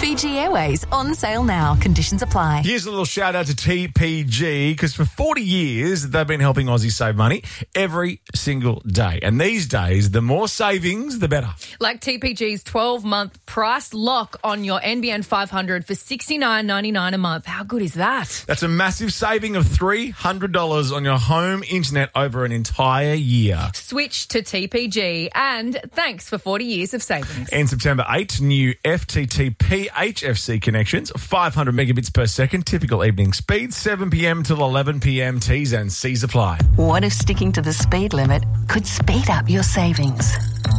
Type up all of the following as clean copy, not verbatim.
Fiji Airways, on sale now. Conditions apply. Here's a little shout out to TPG, because for 40 years they've been helping Aussies save money every single day. And these days, the more savings, the better. Like TPG's 12-month price lock on your NBN 500 for $69.99 a month. How good is that? That's a massive saving of $300 on your home internet over an entire year. Switch to TPG, and thanks for 40 years of savings. In September 8, new FTTP HFC connections, 500 megabits per second, typical evening speed, 7 p.m. till 11 p.m. T's and C's apply. What if sticking to the speed limit could speed up your savings?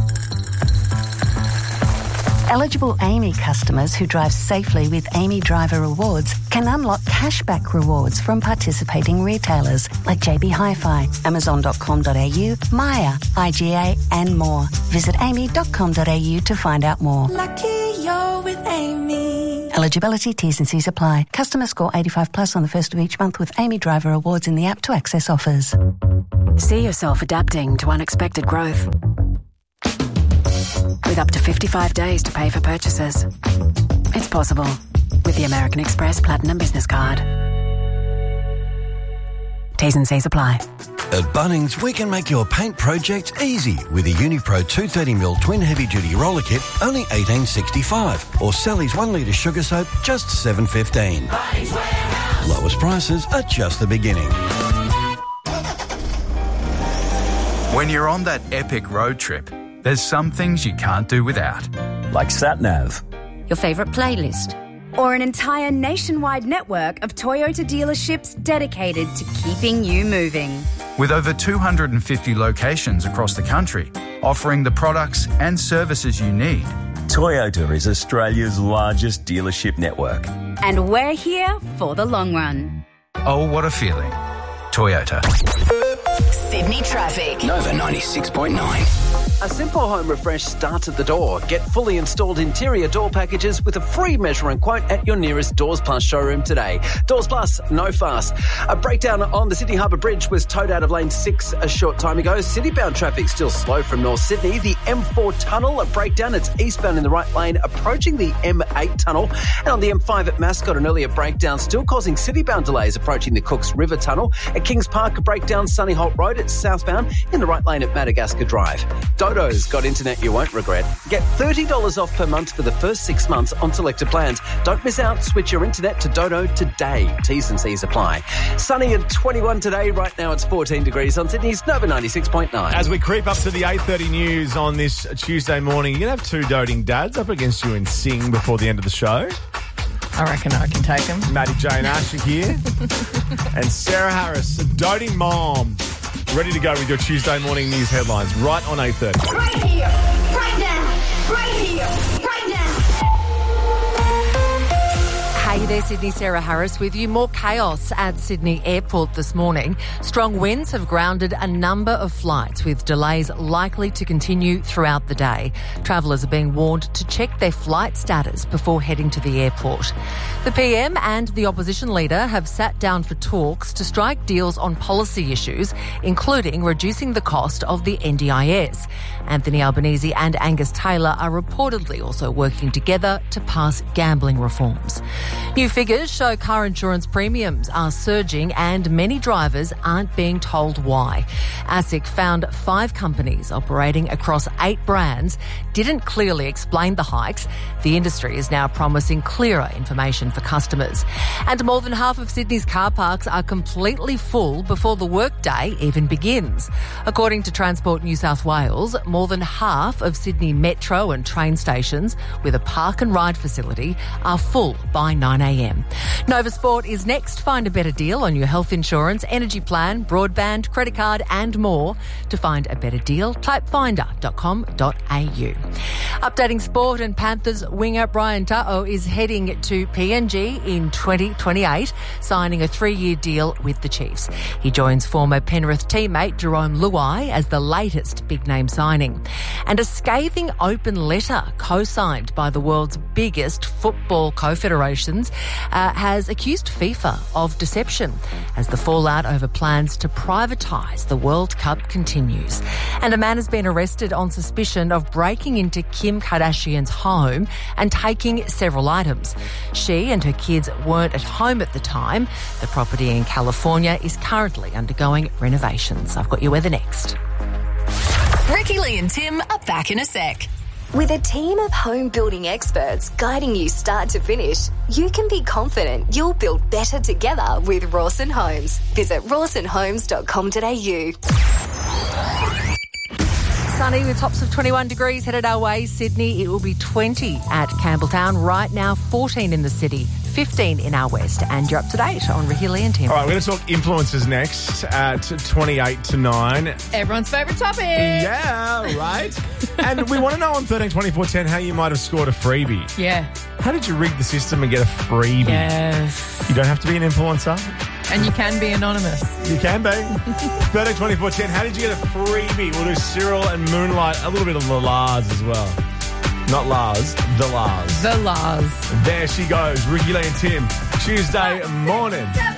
Eligible AAMI customers who drive safely with AAMI Driver Rewards can unlock cashback rewards from participating retailers like JB Hi-Fi, Amazon.com.au, Maya, IGA and more. Visit aami.com.au to find out more. Lucky you're with AAMI. Eligibility, T's and C's apply. Customer score 85 plus on the first of each month with AAMI Driver Rewards in the app to access offers. See yourself adapting to unexpected growth. With up to 55 days to pay for purchases. It's possible with the American Express Platinum Business Card. T's and C's apply. At Bunnings, we can make your paint project easy with a Unipro 230ml twin heavy-duty roller kit, only $18.65. Or Sally's 1 litre sugar soap, just $7.15. Lowest prices are just the beginning. When you're on that epic road trip, there's some things you can't do without. Like SatNav. Your favourite playlist. Or an entire nationwide network of Toyota dealerships dedicated to keeping you moving. With over 250 locations across the country, offering the products and services you need. Toyota is Australia's largest dealership network. And we're here for the long run. Oh, what a feeling. Toyota. Sydney traffic. Nova 96.9. A simple home refresh starts at the door. Get fully installed interior door packages with a free measure and quote at your nearest Doors Plus showroom today. Doors Plus, no fuss. A breakdown on the Sydney Harbour Bridge was towed out of lane 6 a short time ago. City-bound traffic still slow from North Sydney. The M4 tunnel, a breakdown. It's eastbound in the right lane, approaching the M8 tunnel. And on the M5 at Mascot, an earlier breakdown still causing city-bound delays approaching the Cooks River tunnel. At Kings Park, a breakdown Sunny Holt Road. It's southbound in the right lane at Madagascar Drive. Dodo's got internet you won't regret. Get $30 off per month for the first 6 months on selected plans. Don't miss out. Switch your internet to Dodo today. T's and C's apply. Sunny at 21 today. Right now it's 14 degrees on Sydney's Nova 96.9. As we creep up to the 8:30 news on this Tuesday morning, you're going to have two doting dads up against you in Sing before the end of the show. I reckon I can take them. Maddie Jane Asher here. And Sarah Harris, a doting mom. Ready to go with your Tuesday morning news headlines right on 8:30. Right here, right now, right here, right now. Hey there, Sydney. Sarah Harris with you. More chaos at Sydney Airport this morning. Strong winds have grounded a number of flights, with delays likely to continue throughout the day. Travellers are being warned to check their flight status before heading to the airport. The PM and the opposition leader have sat down for talks to strike deals on policy issues, including reducing the cost of the NDIS. Anthony Albanese and Angus Taylor are reportedly also working together to pass gambling reforms. New figures show car insurance premiums are surging and many drivers aren't being told why. ASIC found 5 companies operating across 8 brands didn't clearly explain the hikes. The industry is now promising clearer information for customers. And more than half of Sydney's car parks are completely full before the workday even begins. According to Transport New South Wales, more than half of Sydney metro and train stations with a park and ride facility are full by 9 a.m. Nova Sport is next. Find a better deal on your health insurance, energy plan, broadband, credit card and more. To find a better deal, type finder.com.au. Updating sport, and Panthers winger Brian Ta'o is heading to PNG in 2028, signing a 3-year deal with the Chiefs. He joins former Penrith teammate Jerome Luai as the latest big-name signing. And a scathing open letter co-signed by the world's biggest football confederation Renovations has accused FIFA of deception as the fallout over plans to privatise the World Cup continues. And a man has been arrested on suspicion of breaking into Kim Kardashian's home and taking several items. She and her kids weren't at home at the time. The property in California is currently undergoing renovations. I've got your weather next. Ricky, Lee and Tim are back in a sec. With a team of home building experts guiding you start to finish, you can be confident you'll build better together with Rawson Homes. Visit rawsonhomes.com.au. Sunny with tops of 21 degrees headed our way. Sydney, it will be 20 at Campbelltown. Right now, 14 in the city, 15 in our west. And you're up to date on Ricky, Lee and Tim. All right, we're going to talk influencers next at 28 to 9. Everyone's favourite topic. Yeah, right. And we want to know on 13 24 10 how you might have scored a freebie. Yeah. How did you rig the system and get a freebie? Yes. You don't have to be an influencer. And you can be anonymous. You can be. 13 24 10, how did you get a freebie? We'll do Cyril and Moonlight, a little bit of the Lars as well. Not Lars, the Lars. The Lars. There she goes, Ricky, Lee and Tim, Tuesday morning.